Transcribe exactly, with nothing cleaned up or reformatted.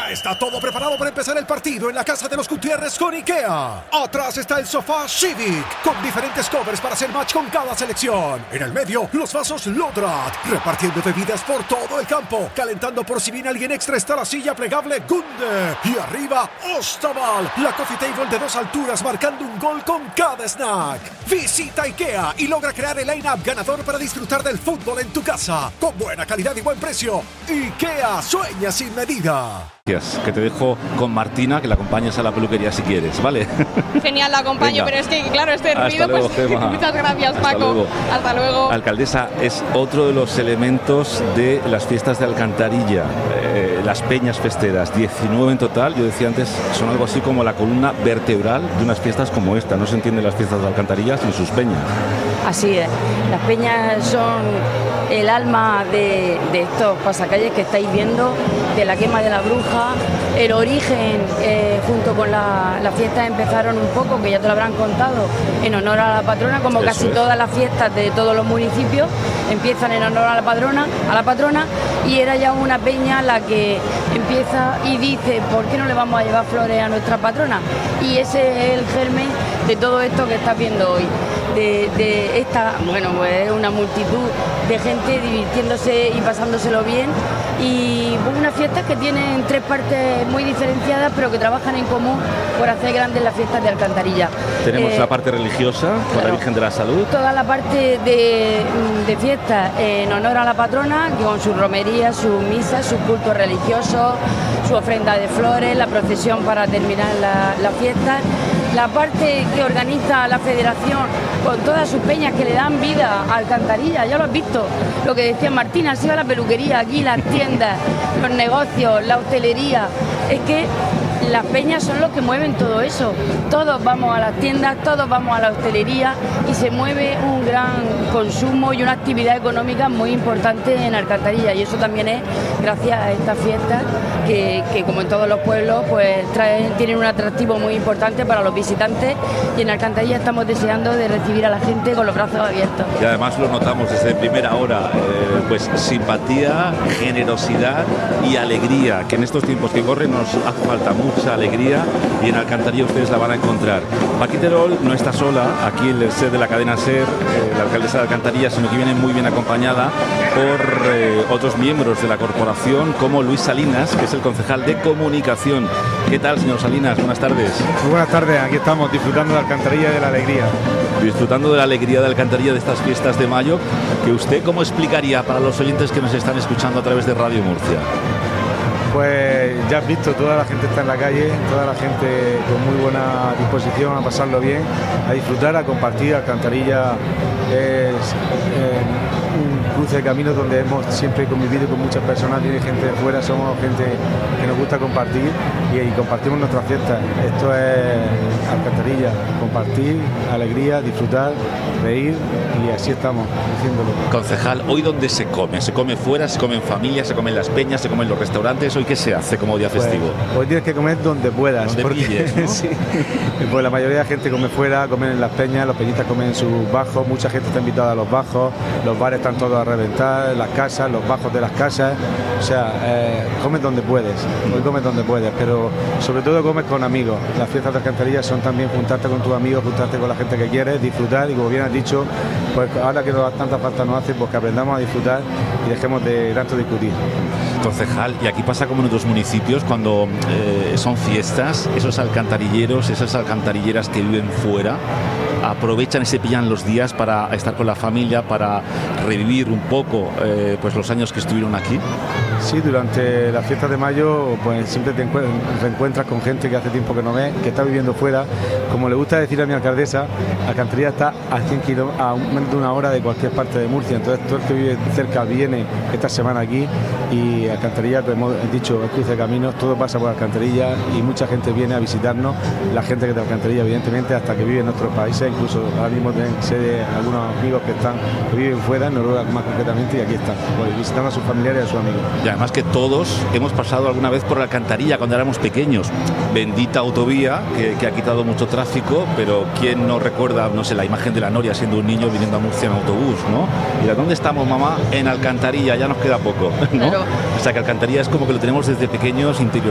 Ya está todo preparado para empezar el partido en la casa de los Gutiérrez con IKEA. Atrás está el sofá Civic, con diferentes covers para hacer match con cada selección. En el medio, los vasos Lodrat, repartiendo bebidas por todo el campo. Calentando por si viene alguien extra está la silla plegable Gunde. Y arriba, Ostaval, la coffee table de dos alturas marcando un gol con cada snack. Visita IKEA y logra crear el line-up ganador para disfrutar del fútbol en tu casa. Con buena calidad y buen precio. IKEA, sueña sin medida. Que te dejo con Martina, que la acompañes a la peluquería si quieres, ¿vale? Genial, la acompaño. Venga. Pero es que, claro, este Hasta ruido, luego, pues Gemma. Muchas gracias, Hasta Paco. Luego. Hasta luego. Alcaldesa, es otro de los elementos de las fiestas de Alcantarilla, eh, las peñas festeras, diecinueve en total. Yo decía antes, son algo así como la columna vertebral de unas fiestas como esta. No se entienden las fiestas de Alcantarilla sin sus peñas. Así es, las peñas son el alma de, de estos pasacalles que estáis viendo, de la quema de la bruja. El origen, eh, junto con la, las fiestas, empezaron un poco, que ya te lo habrán contado, en honor a la patrona, como Eso casi es. todas las fiestas de todos los municipios, empiezan en honor a la patrona, a la patrona, y era ya una peña la que empieza y dice, ¿por qué no le vamos a llevar flores a nuestra patrona? Y ese es el germen de todo esto que estás viendo hoy. De, de esta, bueno, pues una multitud de gente divirtiéndose y pasándoselo bien, y unas fiestas que tienen tres partes muy diferenciadas pero que trabajan en común por hacer grandes las fiestas de Alcantarilla. Tenemos Eh, la parte religiosa, con claro. la Virgen de la Salud. Toda la parte de, de fiesta en honor a la patrona, con su romería, sus misas, sus cultos religiosos, su ofrenda de flores, la procesión para terminar la, la fiesta. La parte que organiza la federación con todas sus peñas que le dan vida a Alcantarilla, ya lo has visto, lo que decía Martina, así va la peluquería, aquí las tiendas, los negocios, la hostelería, es que las peñas son los que mueven todo eso. Todos vamos a las tiendas, todos vamos a la hostelería y se mueve un gran consumo y una actividad económica muy importante en Alcantarilla, y eso también es gracias a estas fiestas que, que como en todos los pueblos, pues traen, tienen un atractivo muy importante para los visitantes, y en Alcantarilla estamos deseando de recibir a la gente con los brazos abiertos. Y además lo notamos desde primera hora, eh, pues simpatía, generosidad y alegría, que en estos tiempos que corren nos hace falta mucha alegría, y en Alcantarilla ustedes la van a encontrar. Paqui Terol no está sola aquí en el set de la cadena SER, eh, la alcaldesa de Alcantarilla, sino que viene muy bien acompañada por eh, otros miembros de la corporación, como Luis Salinas, que es el concejal de comunicación. ¿Qué tal, señor Salinas? Buenas tardes. Muy buenas tardes, aquí estamos disfrutando de Alcantarilla y de la alegría. Disfrutando de la alegría de Alcantarilla, de estas fiestas de mayo, que usted, ¿cómo explicaría para los oyentes que nos están escuchando a través de Radio Murcia? Pues ya has visto, toda la gente está en la calle, toda la gente con muy buena disposición a pasarlo bien, a disfrutar, a compartir. Alcantarilla es eh, un cruce de caminos donde hemos siempre convivido con muchas personas, viene gente de fuera, somos gente que nos gusta compartir y, y compartimos nuestras fiestas. Esto es Alcantarilla, compartir, alegría, disfrutar, reír, y así estamos haciéndolo. Concejal, ¿hoy dónde se come? ¿Se come fuera? ¿Se come en familia? ¿Se come en las peñas? ¿Se come en los restaurantes? ¿Hoy qué se hace como día festivo? Pues, hoy tienes que comer donde puedas. Donde porque, pilles, ¿no? Sí, pues la mayoría de la gente come fuera, comen en las peñas, los peñistas comen en sus bajos, mucha gente está invitada a los bajos, los bares están todos a reventar, las casas, los bajos de las casas, o sea, eh, comes donde puedes, hoy comes donde puedes, pero sobre todo comes con amigos. Las fiestas de Alcantarilla son también juntarte con tus amigos, juntarte con la gente que quieres, disfrutar, y como bien has dicho, pues ahora que tanta falta nos hace, pues que aprendamos a disfrutar y dejemos de tanto discutir. Concejal, y aquí pasa como en otros municipios, cuando eh, son fiestas, esos alcantarilleros, esas alcantarilleras que viven fuera, aprovechan y se pillan los días para estar con la familia, para revivir un poco eh, pues los años que estuvieron aquí. Sí, durante las fiestas de mayo pues siempre te reencuentras con gente que hace tiempo que no ves, que está viviendo fuera. Como le gusta decir a mi alcaldesa, Alcantarilla está a cien kilómetros, a menos de una hora de cualquier parte de Murcia, entonces todo el que vive cerca viene esta semana aquí, y Alcantarilla, como hemos dicho, es cruce de caminos, todo pasa por Alcantarilla y mucha gente viene a visitarnos, la gente que de Alcantarilla evidentemente, hasta que vive en otros países, incluso ahora mismo sé de algunos amigos que están que viven fuera, en Noruega más concretamente, y aquí están, pues, visitando a sus familiares y a sus amigos. Y además que todos hemos pasado alguna vez por la Alcantarilla cuando éramos pequeños. Bendita autovía que, que ha quitado mucho tráfico, pero ¿quién no recuerda, no sé, la imagen de la Noria siendo un niño viniendo a Murcia en autobús, ¿no? Y ¿dónde estamos, mamá? En Alcantarilla, ya nos queda poco, ¿no? Claro. O sea que Alcantarilla es como que lo tenemos desde pequeños interior.